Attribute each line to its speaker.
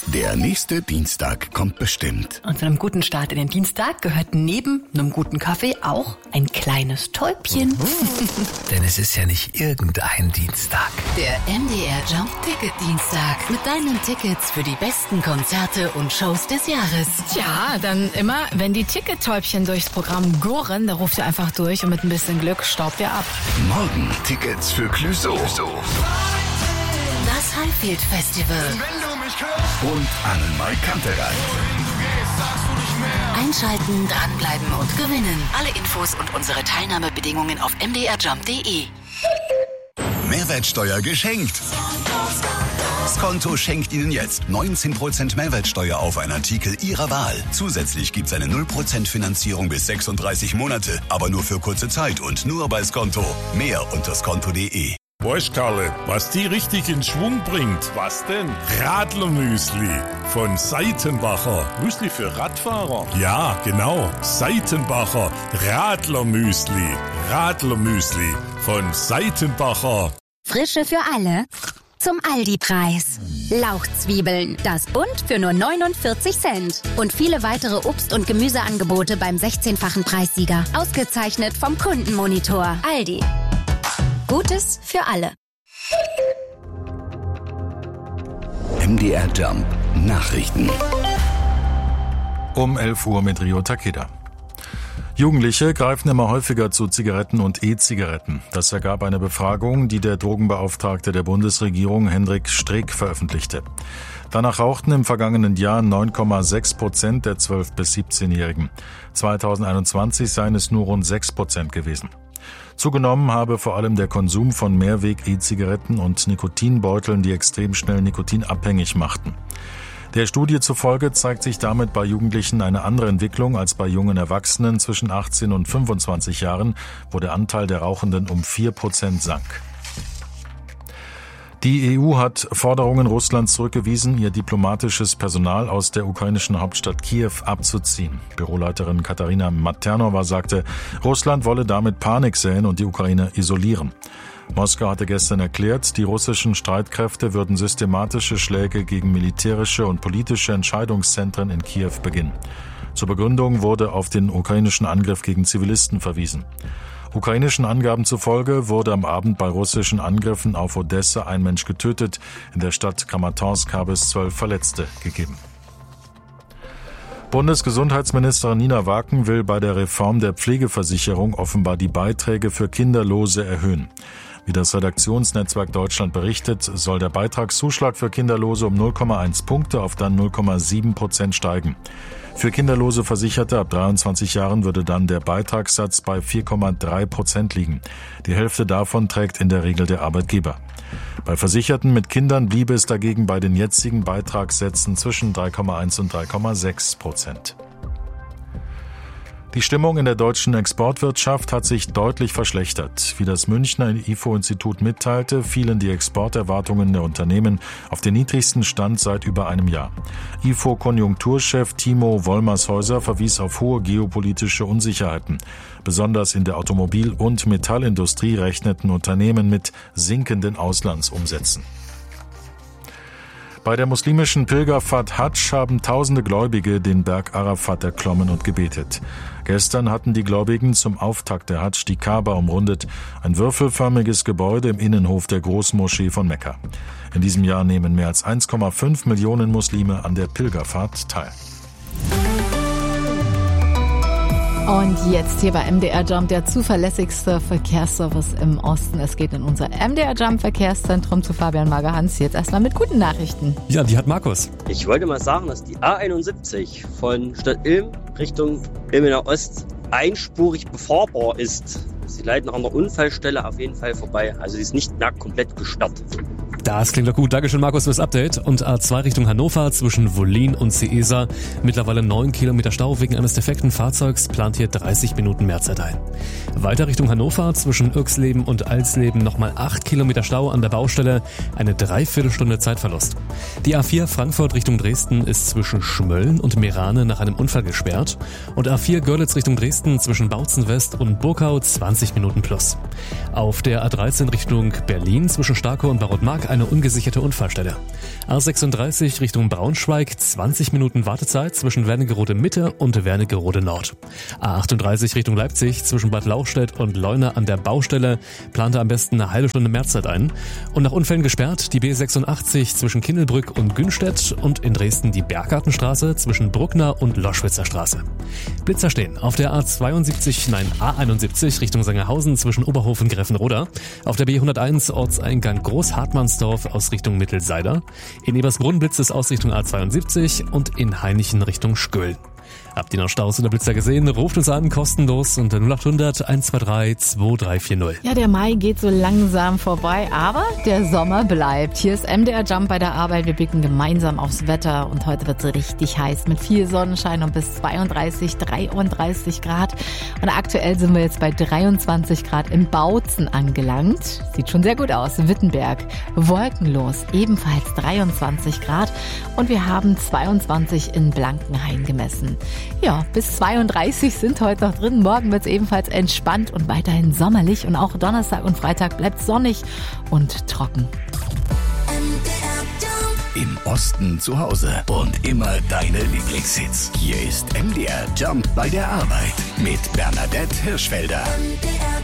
Speaker 1: Der nächste Dienstag kommt bestimmt.
Speaker 2: Und zu einem guten Start in den Dienstag gehört neben einem guten Kaffee auch ein kleines Täubchen.
Speaker 3: Denn es ist ja nicht irgendein Dienstag.
Speaker 4: Der MDR Jump Ticket Dienstag mit deinen Tickets für die besten Konzerte und Shows des Jahres.
Speaker 5: Tja, dann immer, wenn die Tickettäubchen durchs Programm gurren, da ruft ihr einfach durch und mit ein bisschen Glück staubt ihr ab.
Speaker 1: Morgen Tickets für Clouseau.
Speaker 4: Das Highfield Festival.
Speaker 1: Und Annemarie Kantereit.
Speaker 4: Einschalten, dranbleiben und gewinnen. Alle Infos und unsere Teilnahmebedingungen auf mdrjump.de.
Speaker 1: Mehrwertsteuer geschenkt. Skonto schenkt Ihnen jetzt 19% Mehrwertsteuer auf einen Artikel Ihrer Wahl. Zusätzlich gibt's eine 0% Finanzierung bis 36 Monate, aber nur für kurze Zeit und nur bei Skonto. Mehr unter skonto.de.
Speaker 6: Weißt Karle, was die richtig in Schwung bringt? Was denn? Radlermüsli von Seitenbacher. Müsli für Radfahrer? Ja, genau. Seitenbacher Radlermüsli. Radlermüsli von Seitenbacher.
Speaker 7: Frische für alle. Zum Aldi-Preis. Lauchzwiebeln, das Bund für nur 49 Cent. Und viele weitere Obst- und Gemüseangebote beim 16-fachen Preissieger. Ausgezeichnet vom Kundenmonitor. Aldi. Gutes für alle.
Speaker 1: MDR Jump Nachrichten.
Speaker 8: Um 11 Uhr mit Rio Takeda. Jugendliche greifen immer häufiger zu Zigaretten und E-Zigaretten. Das ergab eine Befragung, die der Drogenbeauftragte der Bundesregierung Hendrik Streeck veröffentlichte. Danach rauchten im vergangenen Jahr 9,6% der 12- bis 17-Jährigen. 2021 seien es nur rund 6% gewesen. Zugenommen habe vor allem der Konsum von Mehrweg-E-Zigaretten und Nikotinbeuteln, die extrem schnell nikotinabhängig machten. Der Studie zufolge zeigt sich damit bei Jugendlichen eine andere Entwicklung als bei jungen Erwachsenen zwischen 18 und 25 Jahren, wo der Anteil der Rauchenden um 4% sank. Die EU hat Forderungen Russlands zurückgewiesen, ihr diplomatisches Personal aus der ukrainischen Hauptstadt Kiew abzuziehen. Büroleiterin Katarina Maternova sagte, Russland wolle damit Panik säen und die Ukraine isolieren. Moskau hatte gestern erklärt, die russischen Streitkräfte würden systematische Schläge gegen militärische und politische Entscheidungszentren in Kiew beginnen. Zur Begründung wurde auf den ukrainischen Angriff gegen Zivilisten verwiesen. Ukrainischen Angaben zufolge wurde am Abend bei russischen Angriffen auf Odessa ein Mensch getötet. In der Stadt Kramatorsk habe es 12 Verletzte gegeben. Bundesgesundheitsministerin Nina Waken will bei der Reform der Pflegeversicherung offenbar die Beiträge für Kinderlose erhöhen. Wie das Redaktionsnetzwerk Deutschland berichtet, soll der Beitragszuschlag für Kinderlose um 0,1 Punkte auf dann 0,7% steigen. Für kinderlose Versicherte ab 23 Jahren würde dann der Beitragssatz bei 4,3% liegen. Die Hälfte davon trägt in der Regel der Arbeitgeber. Bei Versicherten mit Kindern bliebe es dagegen bei den jetzigen Beitragssätzen zwischen 3,1 und 3,6%. Die Stimmung in der deutschen Exportwirtschaft hat sich deutlich verschlechtert. Wie das Münchner IFO-Institut mitteilte, fielen die Exporterwartungen der Unternehmen auf den niedrigsten Stand seit über einem Jahr. IFO-Konjunkturchef Timo Wollmershäuser verwies auf hohe geopolitische Unsicherheiten. Besonders in der Automobil- und Metallindustrie rechneten Unternehmen mit sinkenden Auslandsumsätzen. Bei der muslimischen Pilgerfahrt Hadsch haben tausende Gläubige den Berg Arafat erklommen und gebetet. Gestern hatten die Gläubigen zum Auftakt der Hadsch die Kaaba umrundet, ein würfelförmiges Gebäude im Innenhof der Großmoschee von Mekka. In diesem Jahr nehmen mehr als 1,5 Millionen Muslime an der Pilgerfahrt teil.
Speaker 5: Und jetzt hier bei MDR Jump, der zuverlässigste Verkehrsservice im Osten. Es geht in unser MDR Jump Verkehrszentrum zu Fabian Mager-Hans. Jetzt erstmal mit guten Nachrichten.
Speaker 9: Ja, die hat Markus.
Speaker 10: Ich wollte mal sagen, dass die A71 von Stadt Ilm Richtung Ilmener Ost einspurig befahrbar ist. Sie leiten nach einer Unfallstelle auf jeden Fall vorbei. Also die ist nicht mehr komplett gesperrt.
Speaker 9: Das klingt doch gut. Dankeschön, Markus, fürs Update. Und A2 Richtung Hannover zwischen Wollin und Ciesa. Mittlerweile 9 Kilometer Stau wegen eines defekten Fahrzeugs. Plant hier 30 Minuten Mehrzeit ein. Weiter Richtung Hannover zwischen Irxleben und Alsleben nochmal 8 Kilometer Stau an der Baustelle. Eine Dreiviertelstunde Zeitverlust. Die A4 Frankfurt Richtung Dresden ist zwischen Schmölln und Merane nach einem Unfall gesperrt. Und A4 Görlitz Richtung Dresden zwischen Bautzen West und Burkau 20 Minuten plus. Auf der A13 Richtung Berlin zwischen Starkow und Barotmark eine ungesicherte Unfallstelle. A36 Richtung Braunschweig, 20 Minuten Wartezeit zwischen Wernigerode Mitte und Wernigerode Nord. A38 Richtung Leipzig zwischen Bad Lauchstädt und Leuna an der Baustelle, plante am besten eine halbe Stunde Mehrzeit ein. Und nach Unfällen gesperrt die B86 zwischen Kindelbrück und Günstedt und in Dresden die Berggartenstraße zwischen Bruckner und Loschwitzer Straße. Blitzer stehen auf der A71 Richtung Sangerhausen zwischen Oberhof und Greffenroda, auf der B101 Ortseingang Großhartmannsdorf aus Richtung Mittelseider, in Ebersbrunn blitzt es aus Richtung A72 und in Hainichen Richtung Skölln. Habt ihr noch Staus oder Blitzer gesehen? Ruft uns an, kostenlos unter 0800 123 2340.
Speaker 5: Ja, der Mai geht so langsam vorbei, aber der Sommer bleibt. Hier ist MDR Jump bei der Arbeit. Wir blicken gemeinsam aufs Wetter und heute wird es richtig heiß mit viel Sonnenschein und bis 32, 33 Grad. Und aktuell sind wir jetzt bei 23 Grad in Bautzen angelangt. Sieht schon sehr gut aus. Wittenberg, wolkenlos, ebenfalls 23 Grad. Und wir haben 22 in Blankenhain gemessen. Ja, bis 32 sind heute noch drin. Morgen wird es ebenfalls entspannt und weiterhin sommerlich. Und auch Donnerstag und Freitag bleibt sonnig und trocken.
Speaker 1: Im Osten zu Hause und immer deine Lieblingshits. Hier ist MDR Jump bei der Arbeit mit Bernadette Hirschfelder.